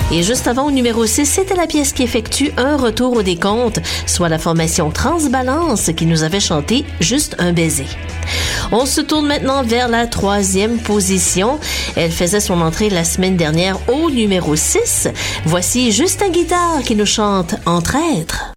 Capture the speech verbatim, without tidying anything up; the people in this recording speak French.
Et juste avant, au numéro six, c'était la pièce qui effectue un retour au décompte, soit la formation Transbalance qui nous avait chanté Juste un baiser. On se tourne maintenant vers la troisième position. Elle faisait son entrée la semaine dernière au numéro six. Voici Justin Guitare qui nous chante Entre êtres.